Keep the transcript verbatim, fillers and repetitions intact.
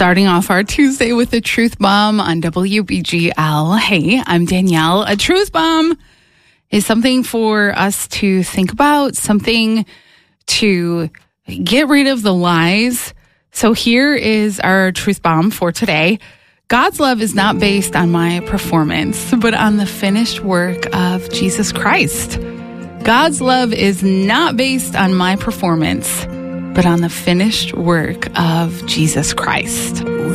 Starting off our Tuesday with a truth bomb on W B G L. Hey, I'm Danielle. A truth bomb is something for us to think about, something to get rid of the lies. So here is our truth bomb for today. God's love is not based on my performance, but on the finished work of Jesus Christ. God's love is not based on my performance, but on the finished work of Jesus Christ.